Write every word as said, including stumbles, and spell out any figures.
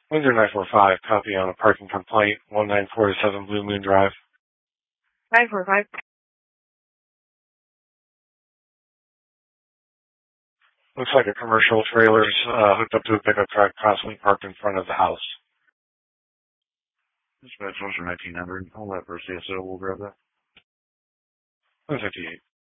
Windsor nine four five, copy on a parking complaint, one nine four seven Blue Moon Drive. nine four five. Looks like a commercial trailer's uh, hooked up to a pickup truck, constantly parked in front of the house. Dispatch officer nineteen hundred. I'll let for C S O. We'll grab that. one fifty-eight.